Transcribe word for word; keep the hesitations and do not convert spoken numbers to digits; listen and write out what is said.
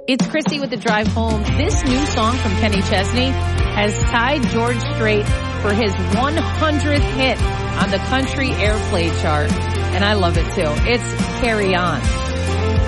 It's Christy with the drive home. This new song from Kenny Chesney has tied George Strait for his one hundredth hit on the country airplay chart. And I love it too. It's Carry On.